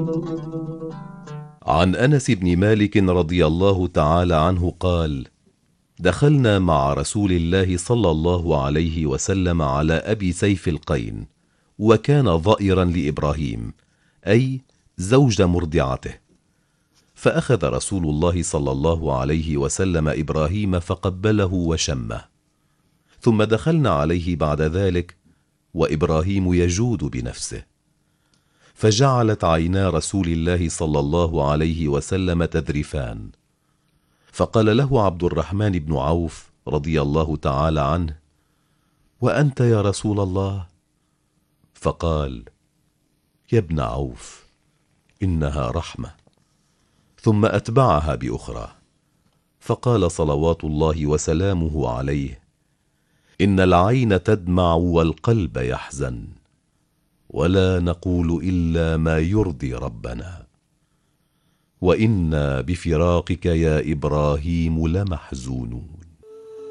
عن أنس بن مالك رضي الله تعالى عنه قال: دخلنا مع رسول الله صلى الله عليه وسلم على أبي سيف القين، وكان ظئرا لإبراهيم، أي زوج مرضعته. فأخذ رسول الله صلى الله عليه وسلم إبراهيم فقبله وشمه، ثم دخلنا عليه بعد ذلك وإبراهيم يجود بنفسه، فجعلت عينا رسول الله صلى الله عليه وسلم تذرفان، فقال له عبد الرحمن بن عوف رضي الله تعالى عنه: وأنت يا رسول الله؟ فقال: يا ابن عوف، إنها رحمة. ثم أتبعها بأخرى، فقال صلوات الله وسلامه عليه: إن العين تدمع والقلب يحزن، ولا نقول إلا ما يرضي ربنا، وإنا بفراقك يا إبراهيم لمحزونون.